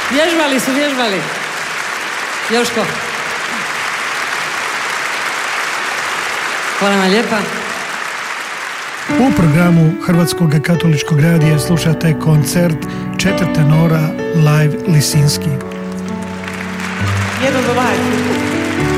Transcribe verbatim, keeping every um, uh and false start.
Vježbali su, vježbali. Joško. Hvala vam lijepa. U programu Hrvatskog katoličkog radija slušate koncert četiri tenora live Lisinski. Jedan do live.